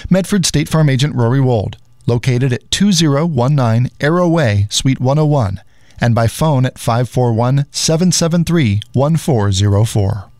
Medford State Farm Agent Rory Wold, located at 2019 Arrow Way, Suite 101, and by phone at 541-773-1404.